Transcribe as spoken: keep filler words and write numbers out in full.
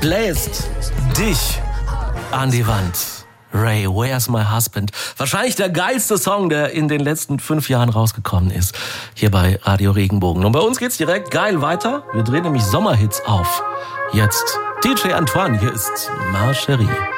bläst dich an die Wand. Ray, Where's My Husband? Wahrscheinlich der geilste Song, der in den letzten fünf Jahren rausgekommen ist. Hier bei Radio Regenbogen. Und bei uns geht's direkt geil weiter. Wir drehen nämlich Sommerhits auf. Jetzt D J Antoine, hier ist Marcherie.